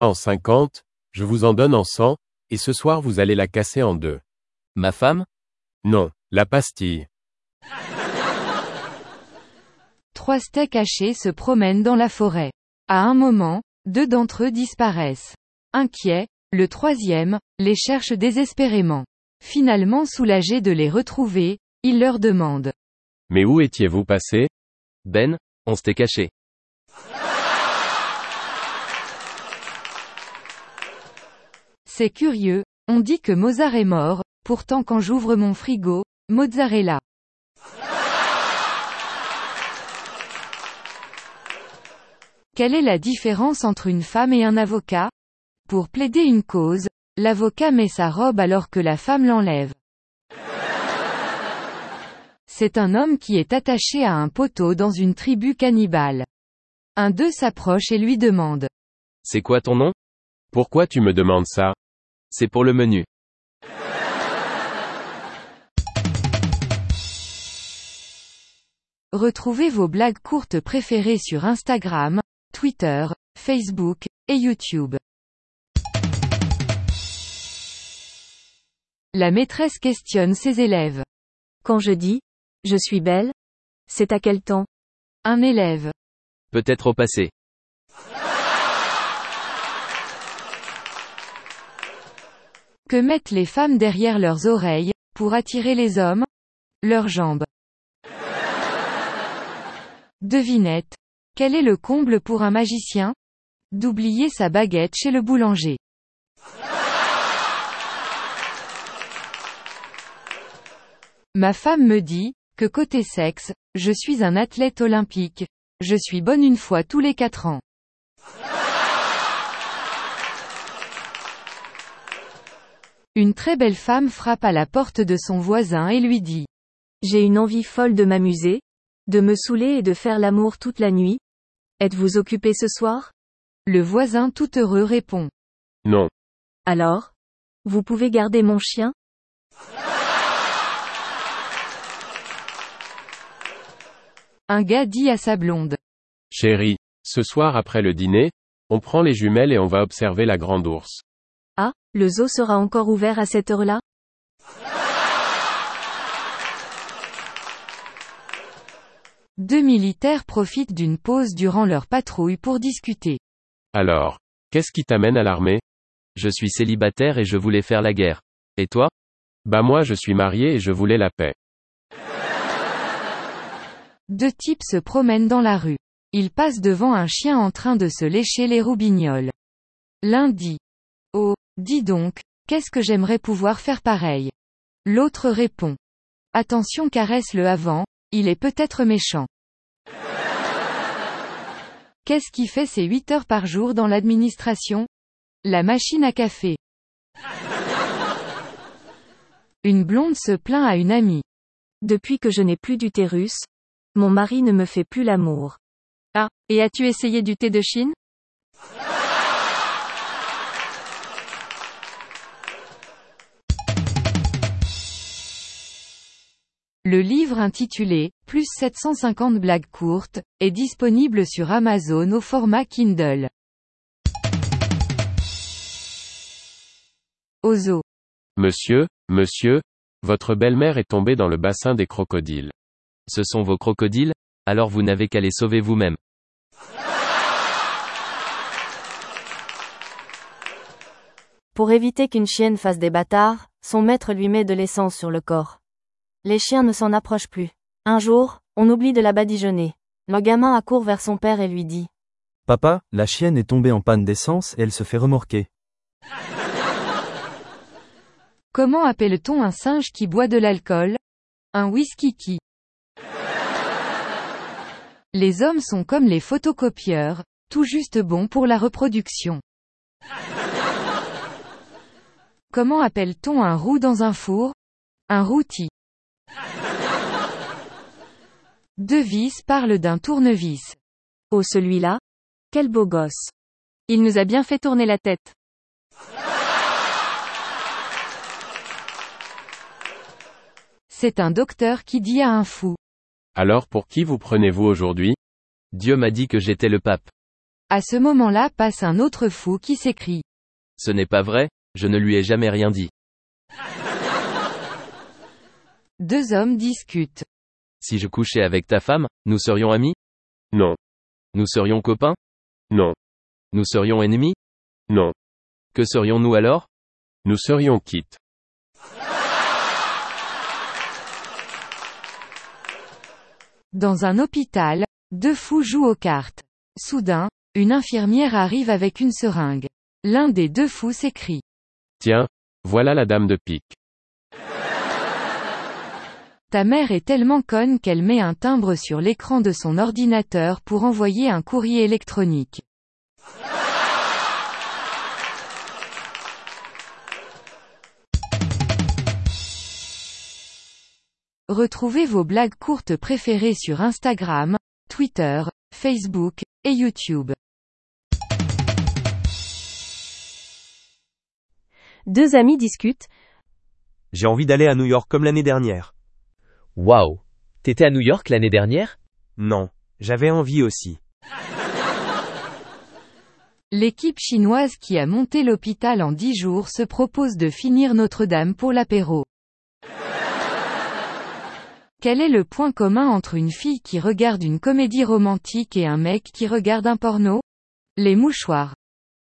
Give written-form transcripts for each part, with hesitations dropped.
En 50, je vous en donne en 100, et ce soir vous allez la casser en deux. Ma femme? Non, la pastille. 3 steaks hachés se promènent dans la forêt. À un moment, 2 d'entre eux disparaissent. Inquiet, le troisième les cherche désespérément. Finalement soulagé de les retrouver, il leur demande. Mais où étiez-vous passé? Ben, on s'était caché. C'est curieux, on dit que Mozart est mort, pourtant quand j'ouvre mon frigo, mozzarella. Quelle est la différence entre une femme et un avocat? Pour plaider une cause, l'avocat met sa robe alors que la femme l'enlève. C'est un homme qui est attaché à un poteau dans une tribu cannibale. Un d'eux s'approche et lui demande. C'est quoi ton nom? Pourquoi tu me demandes ça? C'est pour le menu. Retrouvez vos blagues courtes préférées sur Instagram, Twitter, Facebook, et YouTube. La maîtresse questionne ses élèves. Quand je dis « je suis belle », c'est à quel temps? Un élève. Peut-être au passé. Que mettent les femmes derrière leurs oreilles, pour attirer les hommes? Leurs jambes. Devinette. Quel est le comble pour un magicien? D'oublier sa baguette chez le boulanger. Ma femme me dit, que côté sexe, je suis un athlète olympique. Je suis bonne une fois tous les 4 ans. Une très belle femme frappe à la porte de son voisin et lui dit. J'ai une envie folle de m'amuser, de me saouler et de faire l'amour toute la nuit. Êtes-vous occupé ce soir? Le voisin tout heureux répond. Non. Alors? Vous pouvez garder mon chien? Un gars dit à sa blonde. Chérie, ce soir après le dîner, on prend les jumelles et on va observer la grande ours. Ah, le zoo sera encore ouvert à cette heure-là? Deux militaires profitent d'une pause durant leur patrouille pour discuter. Alors, qu'est-ce qui t'amène à l'armée? Je suis célibataire et je voulais faire la guerre. Et toi? Bah moi je suis marié et je voulais la paix. 2 types se promènent dans la rue. Ils passent devant un chien en train de se lécher les roubignoles. L'un dit. Oh, dis donc, qu'est-ce que j'aimerais pouvoir faire pareil? L'autre répond. Attention caresse-le avant, il est peut-être méchant. Qu'est-ce qui fait ses 8 heures par jour dans l'administration? La machine à café. Une blonde se plaint à une amie. Depuis que je n'ai plus d'utérus, mon mari ne me fait plus l'amour. Ah, et as-tu essayé du thé de Chine? Le livre intitulé « Plus 750 blagues courtes » est disponible sur Amazon au format Kindle. Au zoo. Monsieur, votre belle-mère est tombée dans le bassin des crocodiles. Ce sont vos crocodiles? Alors vous n'avez qu'à les sauver vous-même. Pour éviter qu'une chienne fasse des bâtards, son maître lui met de l'essence sur le corps. Les chiens ne s'en approchent plus. Un jour, on oublie de la badigeonner. Le gamin accourt vers son père et lui dit. Papa, la chienne est tombée en panne d'essence et elle se fait remorquer. Comment appelle-t-on un singe qui boit de l'alcool? Un whisky. Les hommes sont comme les photocopieurs, tout juste bons pour la reproduction. Comment appelle-t-on un roux dans un four? Un rôti. Devis parle d'un tournevis. Oh celui-là? Quel beau gosse. Il nous a bien fait tourner la tête. C'est un docteur qui dit à un fou. Alors pour qui vous prenez-vous aujourd'hui? Dieu m'a dit que j'étais le pape. À ce moment-là passe un autre fou qui s'écrie. Ce n'est pas vrai, je ne lui ai jamais rien dit. Deux hommes discutent. Si je couchais avec ta femme, nous serions amis? Non. Nous serions copains? Non. Nous serions ennemis? Non. Que serions-nous alors? Nous serions quittes. Dans un hôpital, deux fous jouent aux cartes. Soudain, une infirmière arrive avec une seringue. L'un des deux fous s'écrie. Tiens, voilà la dame de pique. Ta mère est tellement conne qu'elle met un timbre sur l'écran de son ordinateur pour envoyer un courrier électronique. Retrouvez vos blagues courtes préférées sur Instagram, Twitter, Facebook, et YouTube. Deux amis discutent. J'ai envie d'aller à New York comme l'année dernière. Waouh! T'étais à New York l'année dernière? Non, j'avais envie aussi. L'équipe chinoise qui a monté l'hôpital en 10 jours se propose de finir Notre-Dame pour l'apéro. Quel est le point commun entre une fille qui regarde une comédie romantique et un mec qui regarde un porno? Les mouchoirs.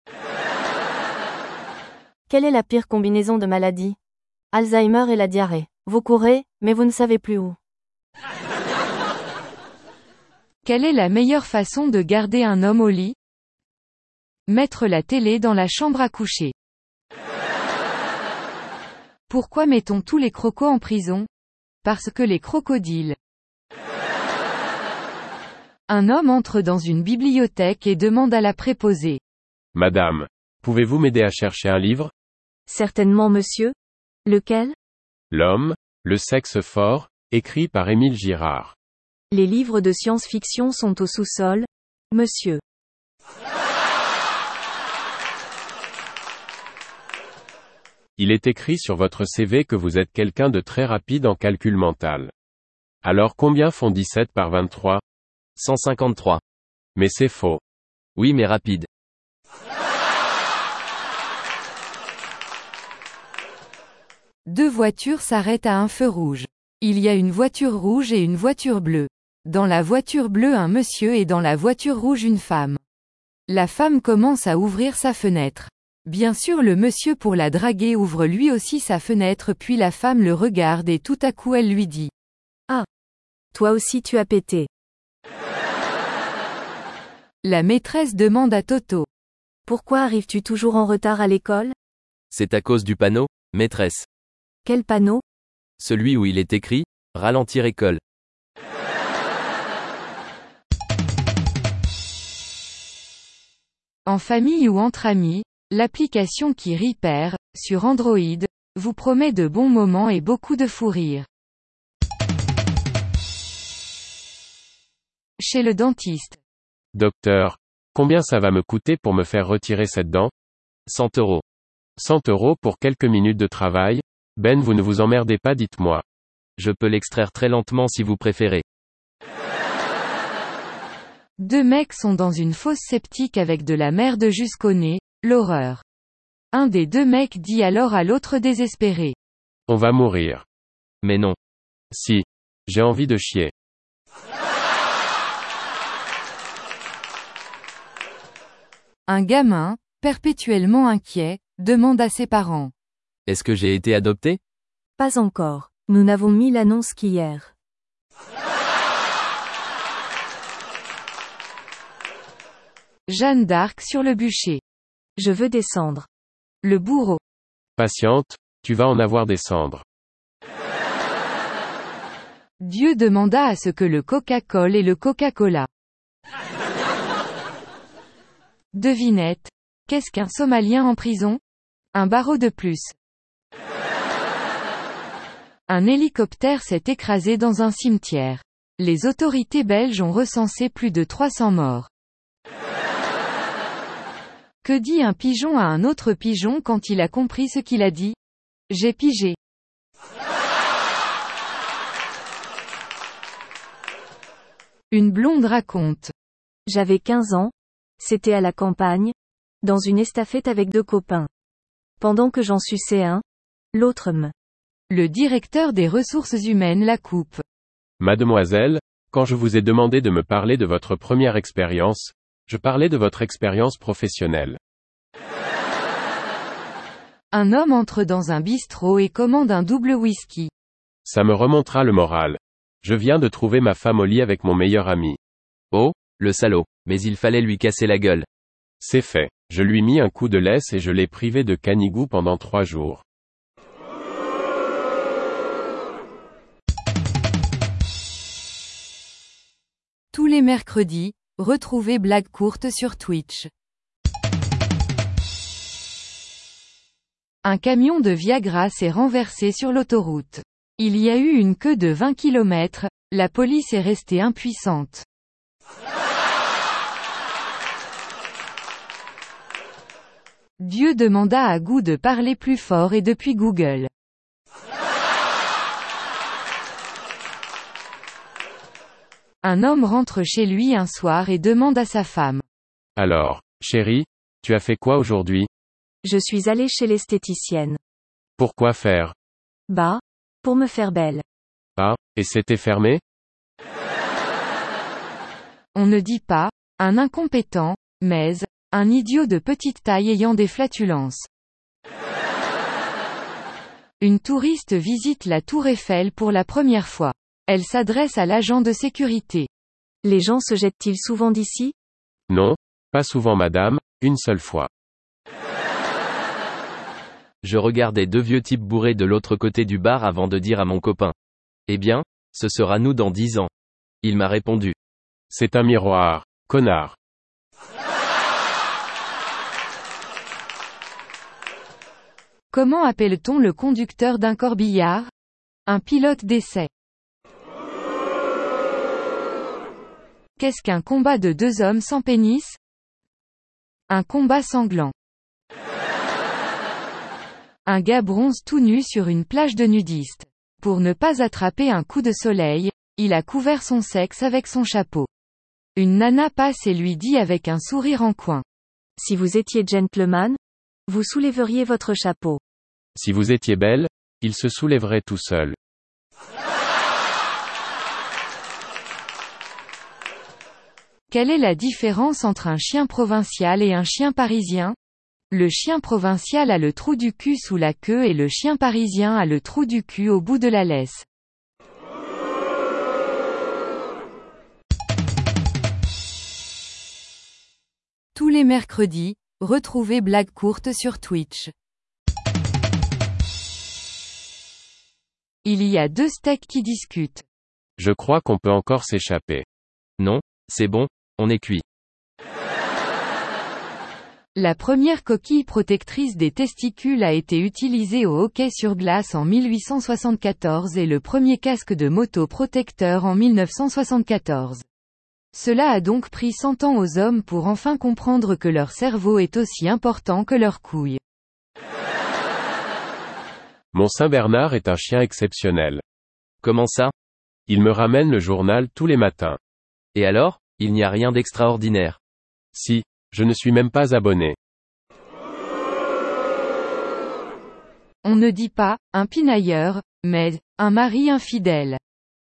Quelle est la pire combinaison de maladies? Alzheimer et la diarrhée. Vous courez, mais vous ne savez plus où. Quelle est la meilleure façon de garder un homme au lit? Mettre la télé dans la chambre à coucher. Pourquoi mettons tous les crocos en prison? Parce que les crocodiles. Un homme entre dans une bibliothèque et demande à la préposée. Madame, pouvez-vous m'aider à chercher un livre? Certainement monsieur. Lequel? L'homme, le sexe fort, écrit par Émile Girard. Les livres de science-fiction sont au sous-sol, monsieur. Il est écrit sur votre CV que vous êtes quelqu'un de très rapide en calcul mental. Alors combien font 17 par 23? 153. Mais c'est faux. Oui mais rapide. Deux voitures s'arrêtent à un feu rouge. Il y a une voiture rouge et une voiture bleue. Dans la voiture bleue un monsieur et dans la voiture rouge une femme. La femme commence à ouvrir sa fenêtre. Bien sûr le monsieur pour la draguer ouvre lui aussi sa fenêtre puis la femme le regarde et tout à coup elle lui dit. Ah! Toi aussi tu as pété. La maîtresse demande à Toto. Pourquoi arrives-tu toujours en retard à l'école? C'est à cause du panneau, maîtresse. Quel panneau? Celui où il est écrit, ralentir école. En famille ou entre amis, l'application qui Repair, sur Android, vous promet de bons moments et beaucoup de fou rire. Chez le dentiste. Docteur, combien ça va me coûter pour me faire retirer cette dent? 100 €. 100 € pour quelques minutes de travail? Ben vous ne vous emmerdez pas dites-moi. Je peux l'extraire très lentement si vous préférez. Deux mecs sont dans une fosse septique avec de la merde jusqu'au nez, l'horreur. Un des deux mecs dit alors à l'autre désespéré. On va mourir. Mais non. Si. J'ai envie de chier. Un gamin, perpétuellement inquiet, demande à ses parents. Est-ce que j'ai été adopté? Pas encore. Nous n'avons mis l'annonce qu'hier. Jeanne d'Arc sur le bûcher. Je veux descendre. Le bourreau. Patiente, tu vas en avoir des cendres. Dieu demanda à ce que le Coca-Cola et le Coca-Cola. Devinette. Qu'est-ce qu'un Somalien en prison? Un barreau de plus. Un hélicoptère s'est écrasé dans un cimetière. Les autorités belges ont recensé plus de 300 morts. Que dit un pigeon à un autre pigeon quand il a compris ce qu'il a dit? J'ai pigé. Une blonde raconte. J'avais 15 ans. C'était à la campagne, dans une estafette avec 2 copains. Pendant que j'en suçais un, l'autre me. Le directeur des ressources humaines la coupe. Mademoiselle, quand je vous ai demandé de me parler de votre première expérience, je parlais de votre expérience professionnelle. Un homme entre dans un bistrot et commande un double whisky. Ça me remontera le moral. Je viens de trouver ma femme au lit avec mon meilleur ami. Oh, le salaud, mais il fallait lui casser la gueule. C'est fait. Je lui mis un coup de laisse et je l'ai privé de canigou pendant 3 jours. Tous les mercredis, retrouvez Blague courte sur Twitch. Un camion de Viagra s'est renversé sur l'autoroute. Il y a eu une queue de 20 km, la police est restée impuissante. Dieu demanda à Gou de parler plus fort et depuis Google. Un homme rentre chez lui un soir et demande à sa femme. Alors, chérie, tu as fait quoi aujourd'hui? Je suis allée chez l'esthéticienne. Pourquoi faire? Bah, pour me faire belle. Ah, et c'était fermé? On ne dit pas, un incompétent, mais, un idiot de petite taille ayant des flatulences. Une touriste visite la tour Eiffel pour la première fois. Elle s'adresse à l'agent de sécurité. Les gens se jettent-ils souvent d'ici? Non, pas souvent madame, une seule fois. Je regardais 2 vieux types bourrés de l'autre côté du bar avant de dire à mon copain. Eh bien, ce sera nous dans 10 ans. Il m'a répondu. C'est un miroir, connard. Comment appelle-t-on le conducteur d'un corbillard? Un pilote d'essai. Qu'est-ce qu'un combat de 2 hommes sans pénis? Un combat sanglant. Un gars bronze tout nu sur une plage de nudistes. Pour ne pas attraper un coup de soleil, il a couvert son sexe avec son chapeau. Une nana passe et lui dit avec un sourire en coin. Si vous étiez gentleman, vous soulèveriez votre chapeau. Si vous étiez belle, il se soulèverait tout seul. Quelle est la différence entre un chien provincial et un chien parisien? Le chien provincial a le trou du cul sous la queue et le chien parisien a le trou du cul au bout de la laisse. Tous les mercredis, retrouvez Blague courte sur Twitch. Il y a 2 steaks qui discutent. Je crois qu'on peut encore s'échapper. Non, c'est bon, on est cuit. La première coquille protectrice des testicules a été utilisée au hockey sur glace en 1874 et le premier casque de moto protecteur en 1974. Cela a donc pris 100 ans aux hommes pour enfin comprendre que leur cerveau est aussi important que leurs couilles. Mon Saint-Bernard est un chien exceptionnel. Comment ça? Il me ramène le journal tous les matins. Et alors, il n'y a rien d'extraordinaire. Si, je ne suis même pas abonné. On ne dit pas, un pinailleur, mais, un mari infidèle.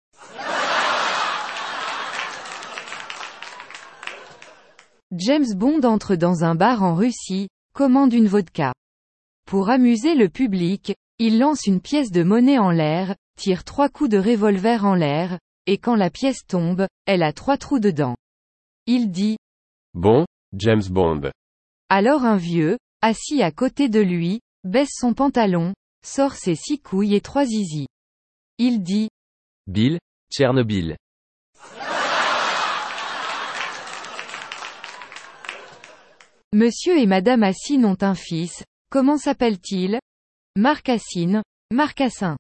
James Bond entre dans un bar en Russie, commande une vodka. Pour amuser le public, il lance une pièce de monnaie en l'air, tire 3 coups de revolver en l'air, et quand la pièce tombe, elle a 3 trous dedans. Il dit. Bon, James Bond. Alors un vieux, assis à côté de lui, baisse son pantalon, sort ses 6 couilles et 3 zizi. Il dit. Bill, Tchernobyl. Monsieur et Madame Assine ont un fils, comment s'appelle-t-il? Marc Assine, Marcassin.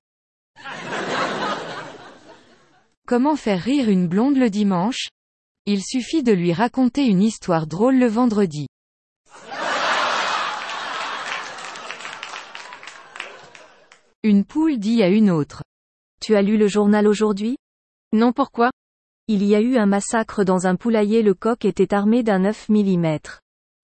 Comment faire rire une blonde le dimanche? Il suffit de lui raconter une histoire drôle le vendredi. Une poule dit à une autre. Tu as lu le journal aujourd'hui? Non, pourquoi? Il y a eu un massacre dans un poulailler. Le coq était armé d'un 9 mm.